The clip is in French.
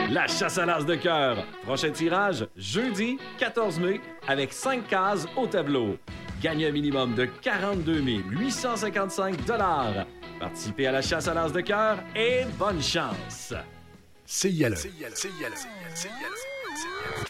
La chasse à l'as de cœur. Prochain tirage, jeudi 14 mai, avec 5 cases au tableau. Gagnez un minimum de 42 855 $. Participez à la chasse à l'as de cœur et bonne chance! CILE.